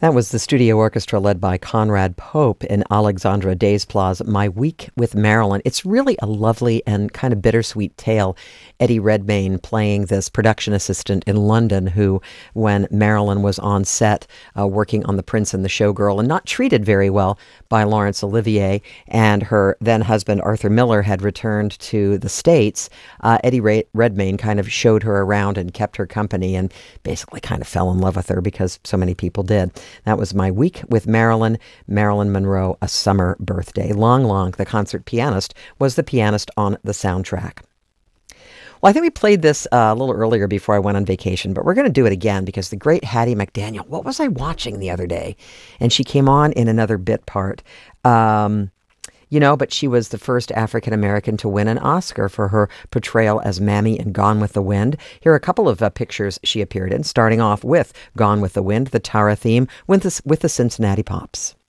That was the studio orchestra led by Conrad Pope in Alexandra Desplat's My Week with Marilyn. It's really a lovely and kind of bittersweet tale. Eddie Redmayne playing this production assistant in London who, when Marilyn was on set working on The Prince and the Showgirl and not treated very well by Laurence Olivier, and her then husband Arthur Miller had returned to the States, Eddie Redmayne kind of showed her around and kept her company and basically kind of fell in love with her because so many people did. That was My Week with Marilyn Monroe, A Summer Birthday. Long Long, the concert pianist, was the pianist on the soundtrack. Well, I think we played this a little earlier before I went on vacation, but we're going to do it again because the great Hattie McDaniel, what was I watching the other day? And she came on in another bit part. But she was the first African-American to win an Oscar for her portrayal as Mammy in Gone with the Wind. Here are a couple of pictures she appeared in, starting off with Gone with the Wind, the Tara theme, with the Cincinnati Pops.